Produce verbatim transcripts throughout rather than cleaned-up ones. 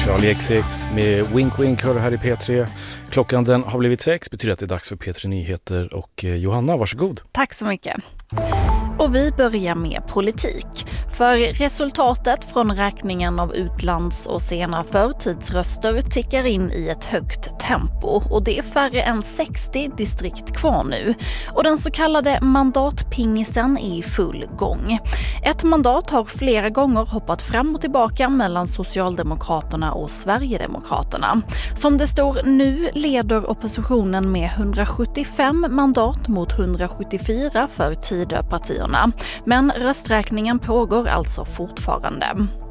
Charlie X C X med Wink Wink hör här i P tre. Klockan den har blivit sex, betyder att det är dags för P tre Nyheter. Och Johanna, varsågod. Tack så mycket. Och vi börjar med politik. För resultatet från räkningen av utlands- och sena förtidsröster tickar in i ett högt tempo. Och det är färre än sextio distrikt kvar nu. Och den så kallade mandatpingisen är i full gång. Ett mandat har flera gånger hoppat fram och tillbaka mellan Socialdemokraterna och Sverigedemokraterna. Som det står nu leder oppositionen med hundrasjuttiofem mandat mot hundrasjuttiofyra för Tidöpartierna. Men rösträkningen pågår alltså fortfarande.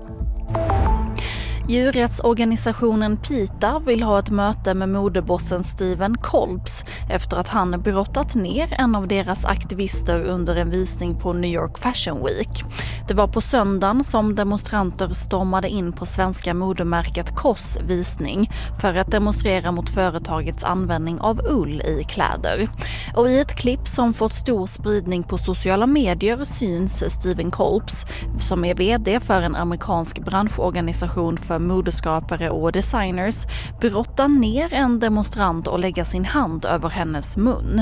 Djurrättsorganisationen PETA vill ha ett möte med modebossen Stephen Kolbs efter att han brottat ner en av deras aktivister under en visning på New York Fashion Week. Det var på söndagen som demonstranter stormade in på svenska modemärket Koss visning för att demonstrera mot företagets användning av ull i kläder. Och i ett klipp som fått stor spridning på sociala medier syns Stephen Kolbs, som är vd för en amerikansk branschorganisation för modeskapare och designers, brotta ner en demonstrant och lägga sin hand över hennes mun.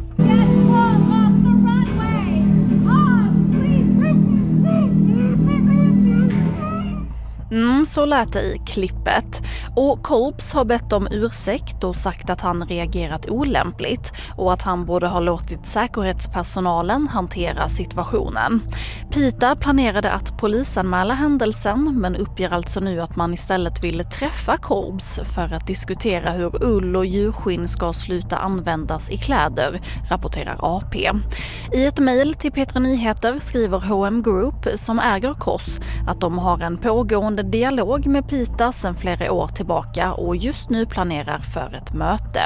Mm, så lät det i klippet. Och Kolbs har bett om ursäkt och sagt att han reagerat olämpligt och att han borde ha låtit säkerhetspersonalen hantera situationen. PETA planerade att polisanmäla händelsen men uppger alltså nu att man istället ville träffa Kolbs för att diskutera hur ull och djurskinn ska sluta användas i kläder, rapporterar A P. I ett mejl till P tre Nyheter skriver H och M Group, som äger Koss, att de har en pågående dialog med PETA sedan flera år tillbaka och just nu planerar för ett möte.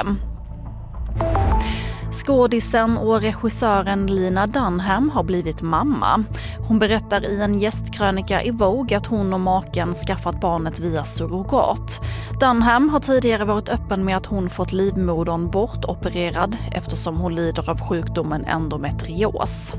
Skådisen och regissören Lena Dunham har blivit mamma. Hon berättar i en gästkrönika i Vogue att hon och maken skaffat barnet via surrogat. Dunham har tidigare varit öppen med att hon fått livmodern bortopererad eftersom hon lider av sjukdomen endometrios.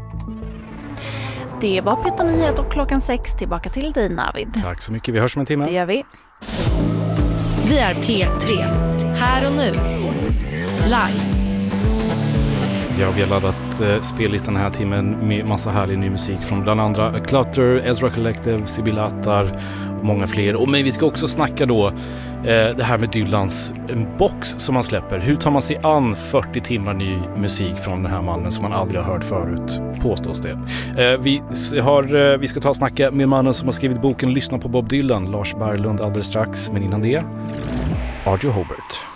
Det var P tre Nyheter klockan sex. Tillbaka till dig, Navid. Tack så mycket. Vi hörs om en timme. Det gör vi. Vi är P tre. Här och nu. Live. Ja, vi har laddat eh, spellistan den här timmen med massa härlig ny musik från bland andra Clutter, Ezra Collective, Sibylla Attar och många fler. Och men vi ska också snacka då eh, det här med Dylans en box som han släpper. Hur tar man sig an fyrtio timmar ny musik från den här mannen som man aldrig har hört förut, påstås det. Eh, vi, har, eh, vi ska ta och snacka med mannen som har skrivit boken Lyssna på Bob Dylan, Lars Berglund, alldeles strax. Men innan det, Arjo Hobart.